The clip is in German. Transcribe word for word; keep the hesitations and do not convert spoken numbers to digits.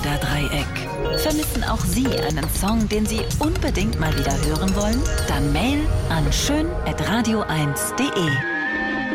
Bermuda-Dreieck. Vermissen auch Sie einen Song, den Sie unbedingt mal wieder hören wollen? Dann Mail an schön at radio eins punkt de.